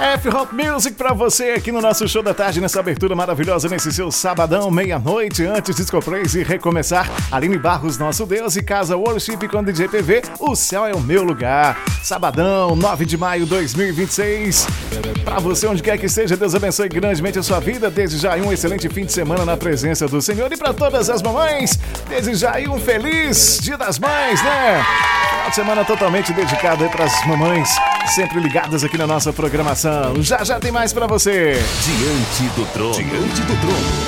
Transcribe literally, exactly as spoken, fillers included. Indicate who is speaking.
Speaker 1: F-Hop Music pra você aqui no nosso show da tarde, nessa abertura maravilhosa, nesse seu sabadão, meia-noite, antes de Disco Praise e recomeçar. Aline Barros, Nosso Deus, e Casa Worship com D J P V, O Céu é o Meu Lugar. Sabadão, nove de maio de dois mil e vinte e seis. Pra você, onde quer que esteja, Deus abençoe grandemente a sua vida. Desde já aí um excelente fim de semana na presença do Senhor. E pra todas as mamães, desde já aí um feliz Dia das Mães, né? Final de semana totalmente dedicado aí pras mamães, sempre ligadas aqui na nossa programação. Já já tem mais pra você.
Speaker 2: Diante do Trono. Diante do Trono.